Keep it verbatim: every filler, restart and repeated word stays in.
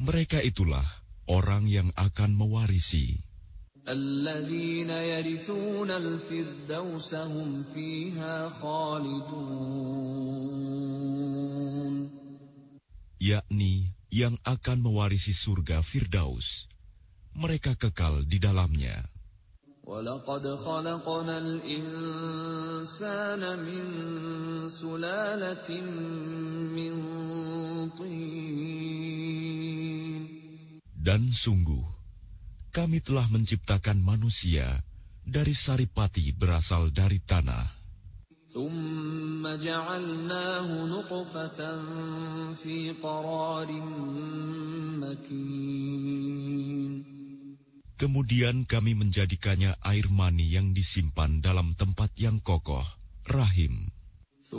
Mereka itulah orang yang akan mewarisi, الذين يرثون الفردوس هم فيها خالدون yakni yang akan mewarisi surga Firdaus. Mereka kekal di dalamnya. وَلَقَدْ خَلَقْنَا الْإِنسَانَ مِنْ سُلَالَةٍ مِنْ طِينٍ Dan sungguh, kami telah menciptakan manusia dari saripati berasal dari tanah. ثُمَّ جَعَلْنَاهُ نُطْفَةً فِي قَرَارٍ مَكِينٍ Kemudian kami menjadikannya air mani yang disimpan dalam tempat yang kokoh, rahim.